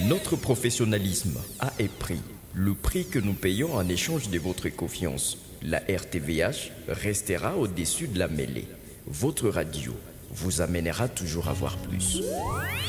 Notre professionnalisme a un prix. Le prix que nous payons en échange de votre confiance. La RTVH restera au-dessus de la mêlée. Votre radio vous amènera toujours à voir plus.